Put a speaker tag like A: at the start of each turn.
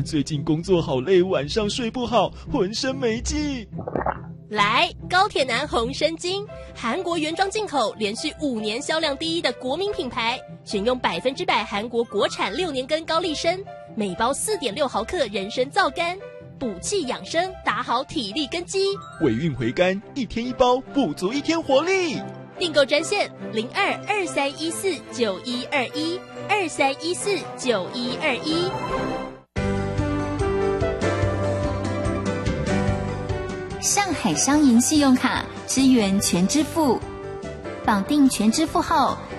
A: 最近工作好累，晚上睡不好，浑身没劲。
B: 来，高铁男红参精，韩国原装进口，连续5年销量第1的国民品牌，选用100%韩国国产6年根高丽参，每包4.6毫克人参皂苷，补气养生，打好体力根基。
A: 尾韵回甘，1天1包，补足1天活力。
B: 订购专线02-2314-9121，2314-9121。
C: 上海商银信用卡支援全支付，绑定全支付后，